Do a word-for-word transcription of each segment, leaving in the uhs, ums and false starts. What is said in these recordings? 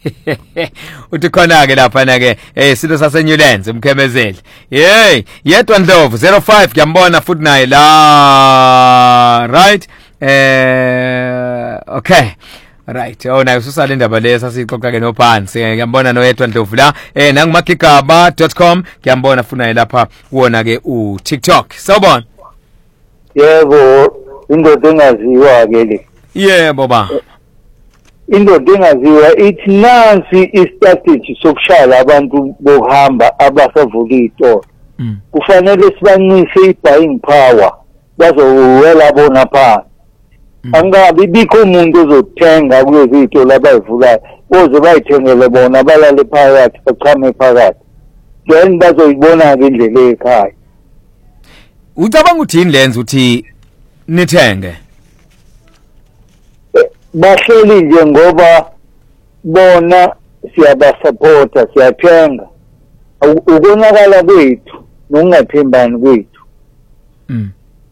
uthi khona ke lapha na ke eh silo sase Newlands umkhemezeli hey yedwa Ndlovu zero five ngiyambona futhi naye la right eh okay right oh nayo susale indaba le sasixoxa ke nophansi ngiyambona noyedwa Ndlovu la eh nangumakigaba dot com ngiyambona futhi naye lapha kuona ke u TikTok sawubona yebo indoda engaziwa ke le yebo ba indoda engaziwa ithi nansi istrategy sokushaya abantu bohamba abasavula izitolo kufanele sibanise i-buying power bazowela bona phansi angabi bikho umuntu ozothenga kulezi izitolo abayivulayo boze bayithengele bona balale phakathi bachame phakathi then bazoyibona ke indlela ekhaya ucabanga uthini lenza uthi nithenge bahleli nje ngoba bona siyabasupporta siyathenga ukonakala kwethu nokungathembani kwethu mm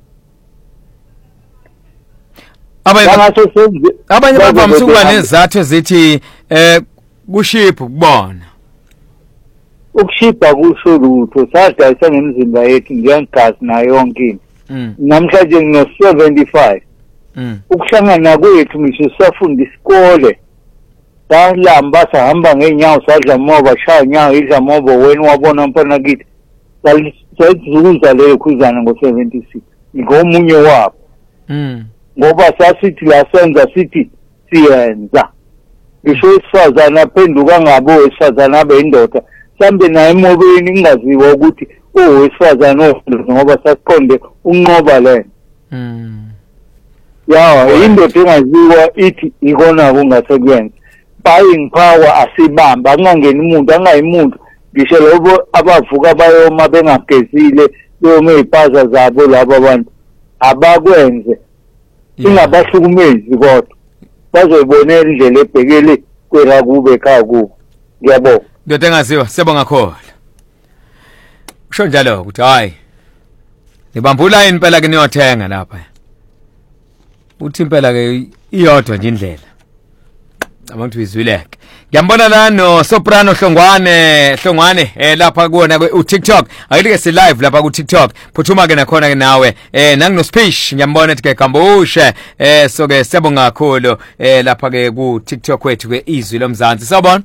abanye abanye bavamisa ukuba nezathu ezithi eh kushipha ukubona ukushipha kusho lutho sadayisa ngemizimba yethu njengazi nayo yonke into namhlanje ngino seventy-five ukuhlangana kwethu ngisho safunda isikole salamba sahamba ngeenyawo sadla moba shaya nyawo idla moba wena wabona mpana kithi sayizuza leyo khuzana ngo seventy-six ngomunye wabo mm ngoba sasithi la senza sithi siyenza ngisho isifazana aphenduka ngabo wesifazana abe indoda sambe naye emobeni ingaziwa ukuthi owesifazana ngoba sasiqonde unqoba le mm yawa indoda engaziwa ithi ikona kungasekuyenza buying power asibamba angangeni umuntu angayimuntu ngisho lobo abavuka bayoma bengagezile beyoma izipaza zabo labo abantu abakwenze ingabahlukumezi kodwa bazoyibonela indlela ebhekele kwera kube ekhaya kubo ngiyabonga ndoda engaziwa siyabonga khona usho njalo ukuthi hayi nibambula impela ke niyothenga lapha uthi impela ke iyodwa nje indlela abantu izwileke ngiyambona la no Soprano Hlongwane Hlongwane eh lapha kuona ku TikTok ayike si live lapha ku TikTok phuthuma ke nakhona ke nawe eh nangino speech ngiyambona ethi ke Kambushe eh so ke siyabonga kakhulu eh lapha ke ku TikTok wethu ke izwi lomzansi sawubona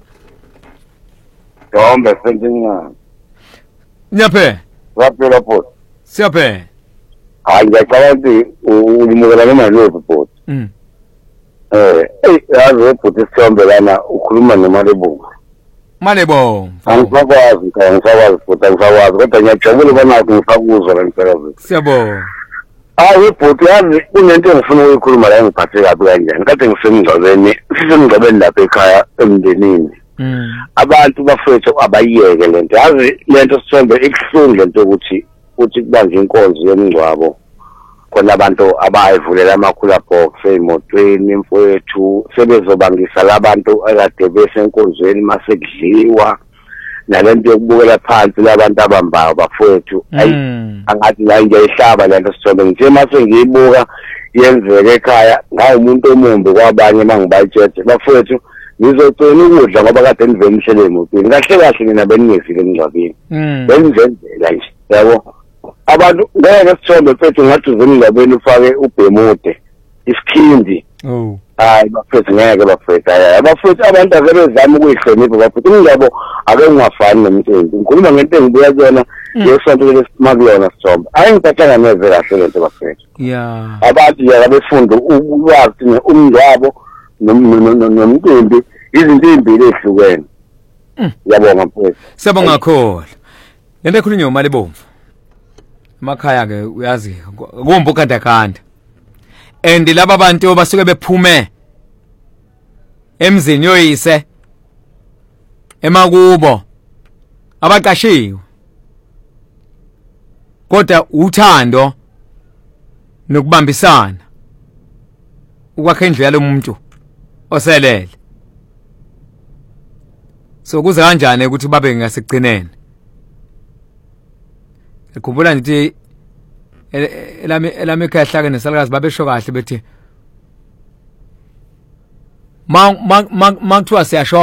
Dombe sendinga Nyaphe Waphela photo Siyaphe Hayi ngiyacabanga ukuthi ulimukela nemali yobhuti mm Eh, eh yazi ubhuti isithombe lana ukhuluma nemalebo. Malebo. Angikwazi ngikwazi futhi angikwazi kodwa ngiyajabula bona ngifakuzwa la ngicela. Siyabonga. Hayi ubhuti yazi kunento engifuna ukuyikhuluma la ngiphathe kabi kanjani. Kade ngisemngcwabeni, sisemngcwabeni lapha ekhaya emndenini. Mm. Abantu bafethu abayiyeke lento. Yazi lento sithombe ikuhlungu lento ukuthi uthi kubanje inkonzo yemngcwabo. Khona abantu abayivulela amakhula box emotweni emfowethu sebezobangisa labantu akade besenkonzweni masekudliwa nalento yokubukela phansi labantu abambayo bafowethu ayi angathi la ngiyayihlaba lento sithole ngithe mase ngiyibuka yenzeke ekhaya ngawo umuntu omumbi kwabanye mangibayithethe bafowethu ngizocela ukudla ngoba kade nivemishele emotweni kahle kahle mina beningefike emngcwabeni benzenzela nje yabo abantu ngeke sithombe mfethu ngathi uzimngcwabeni ufake ubhemude isikhindi oh hayi bafethu ngeke bafethu hayi bafethu abantu abezama ukuyihlonipha bafethu ingcwabo ake ngafani nomsebenzi ngikhuluma ngento engibuya kuyona yesonto lesimabiyona sithombe ayi ngicacanga neze kahle lento bafethu yeah abantu yaka befunda ukwazi umngcwabo nomcimbi izinto ezimbili ezihlukene yabonga mfethu siyabonga kakhulu lento ekhulunywa imali bomvu emakhaya ke uyazi kumbu kanda kanda and laba abantu basuke bephume emzini yoyise emakubo abaqashiwe kodwa uthando nokubambisana ukwakha indlu yalomuntu oselele so kuze kanjani ukuthi babe ngasigcinene ekhumbula nje elami elami ekhaya ke nesalakazi babesho kahle bethi ma ma ma kuthiwa siyasho